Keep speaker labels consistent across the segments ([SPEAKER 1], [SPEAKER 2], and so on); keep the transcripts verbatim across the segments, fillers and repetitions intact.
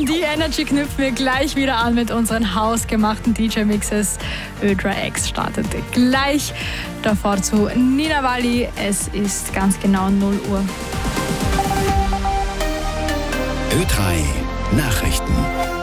[SPEAKER 1] Die Energy knüpfen wir gleich wieder an mit unseren hausgemachten D J-Mixes. Ö drei X startet gleich. Davor zu Nina Walli. Es ist ganz genau null Uhr.
[SPEAKER 2] Ö drei Nachrichten.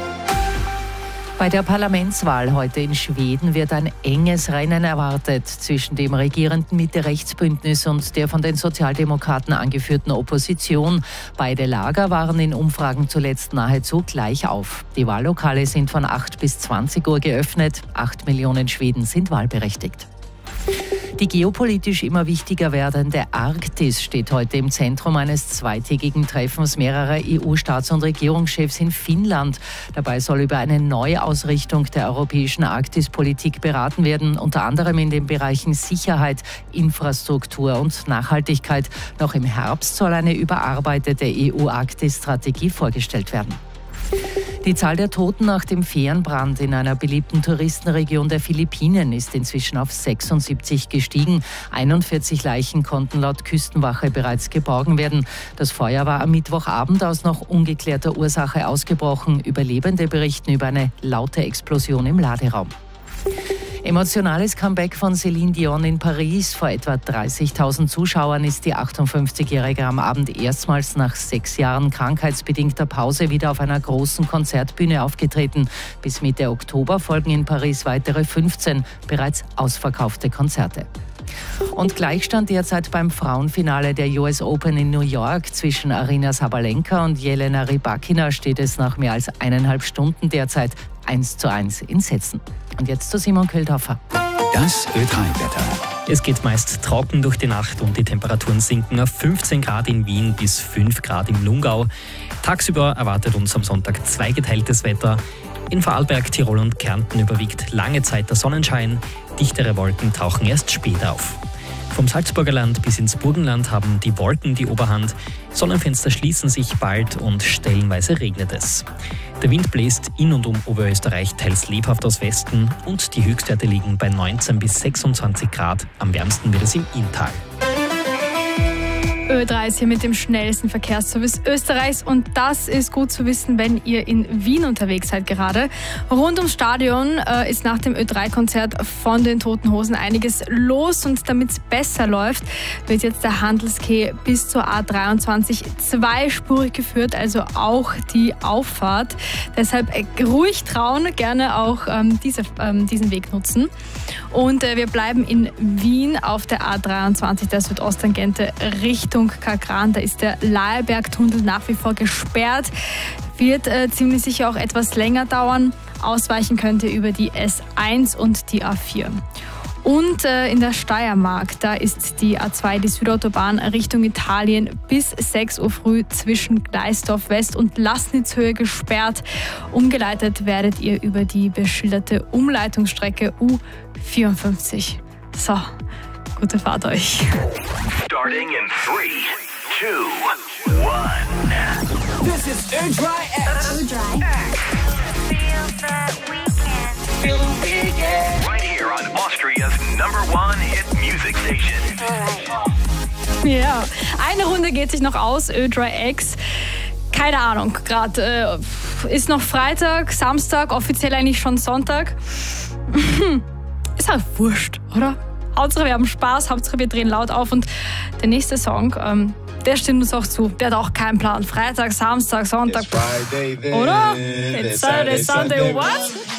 [SPEAKER 3] Bei der Parlamentswahl heute in Schweden wird ein enges Rennen erwartet zwischen dem regierenden Mitte-Rechts-Bündnis und der von den Sozialdemokraten angeführten Opposition. Beide Lager waren in Umfragen zuletzt nahezu gleich auf. Die Wahllokale sind von acht bis zwanzig Uhr geöffnet. Acht Millionen Schweden sind wahlberechtigt. Die geopolitisch immer wichtiger werdende Arktis steht heute im Zentrum eines zweitägigen Treffens mehrerer E U-Staats- und Regierungschefs in Finnland. Dabei soll über eine Neuausrichtung der europäischen Arktispolitik beraten werden, unter anderem in den Bereichen Sicherheit, Infrastruktur und Nachhaltigkeit. Noch im Herbst soll eine überarbeitete E U-Arktis-Strategie vorgestellt werden. Die Zahl der Toten nach dem Fährenbrand in einer beliebten Touristenregion der Philippinen ist inzwischen auf sechsundsiebzig gestiegen. einundvierzig Leichen konnten laut Küstenwache bereits geborgen werden. Das Feuer war am Mittwochabend aus noch ungeklärter Ursache ausgebrochen. Überlebende berichten über eine laute Explosion im Laderaum. Emotionales Comeback von Céline Dion in Paris. Vor etwa dreißigtausend Zuschauern ist die achtundfünfzigjährige am Abend erstmals nach sechs Jahren krankheitsbedingter Pause wieder auf einer großen Konzertbühne aufgetreten. Bis Mitte Oktober folgen in Paris weitere fünfzehn bereits ausverkaufte Konzerte. Und Gleichstand derzeit beim Frauenfinale der U S Open in New York. Zwischen Aryna Sabalenka und Jelena Rybakina steht es nach mehr als eineinhalb Stunden derzeit eins zu eins in Sätzen. Und jetzt zu Simon Köldhofer.
[SPEAKER 2] Das Ö drei Wetter.
[SPEAKER 4] Es geht meist trocken durch die Nacht und die Temperaturen sinken auf fünfzehn Grad in Wien bis fünf Grad im Lungau. Tagsüber erwartet uns am Sonntag zweigeteiltes Wetter. In Vorarlberg, Tirol und Kärnten überwiegt lange Zeit der Sonnenschein. Dichtere Wolken tauchen erst später auf. Vom Salzburger Land bis ins Burgenland haben die Wolken die Oberhand. Sonnenfenster schließen sich bald und stellenweise regnet es. Der Wind bläst in und um Oberösterreich teils lebhaft aus Westen und die Höchstwerte liegen bei neunzehn bis sechsundzwanzig Grad. Am wärmsten wird es im Inntal.
[SPEAKER 1] Ö drei ist hier mit dem schnellsten Verkehrsservice Österreichs und das ist gut zu wissen, wenn ihr in Wien unterwegs seid gerade. Rund ums Stadion äh, ist nach dem Ö drei Konzert von den Toten Hosen einiges los und damit es besser läuft, wird jetzt der Handelskeh bis zur A dreiundzwanzig zweispurig geführt, also auch die Auffahrt. Deshalb äh, ruhig trauen, gerne auch ähm, diese, ähm, diesen Weg nutzen. Und äh, wir bleiben in Wien auf der A dreiundzwanzig der Südosttangente Richtung Kakran. Da ist der Laerbergtunnel nach wie vor gesperrt. Wird äh, ziemlich sicher auch etwas länger dauern. Ausweichen könnte über die S eins und die A vier. Und äh, in der Steiermark, da ist die A zwei, die Südautobahn Richtung Italien bis sechs Uhr früh zwischen Gleisdorf West und Laßnitzhöhe gesperrt. Umgeleitet werdet ihr über die beschilderte Umleitungsstrecke U vierundfünfzig. So, gute Fahrt euch.
[SPEAKER 5] Starting in three, two, one.
[SPEAKER 6] This is Ö drei X.
[SPEAKER 7] Ö drei.
[SPEAKER 8] Feel the weekend.
[SPEAKER 6] Feel the weekend.
[SPEAKER 5] Right here on Austria's number one hit music station.
[SPEAKER 1] Ja, eine Runde geht sich noch aus, Ö drei X. Keine Ahnung, gerade äh, ist noch Freitag, Samstag, offiziell eigentlich schon Sonntag. Ist halt wurscht, oder? Hauptsache wir haben Spaß, Hauptsache wir drehen laut auf und der nächste Song, ähm, der stimmt uns auch zu. Der hat auch keinen Plan. Freitag, Samstag, Sonntag,
[SPEAKER 9] It's Friday, then
[SPEAKER 1] oder?
[SPEAKER 9] It's
[SPEAKER 1] It's Saturday,
[SPEAKER 9] Saturday,
[SPEAKER 1] Sunday,
[SPEAKER 9] Sunday,
[SPEAKER 1] what?